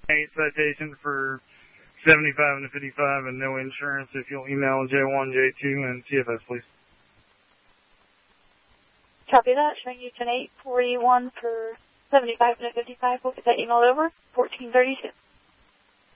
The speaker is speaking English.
citation for 75 and 55 and no insurance. If you'll email J1, J2, and CFS, please. Copy that. Showing you 10-8, 41 for 75 and 55. We'll get that emailed over. 1432.